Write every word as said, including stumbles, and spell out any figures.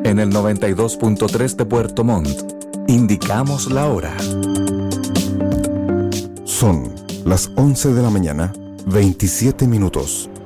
En el noventa y dos punto tres de Puerto Montt, indicamos la hora. Son las once de la mañana, veintisiete minutos.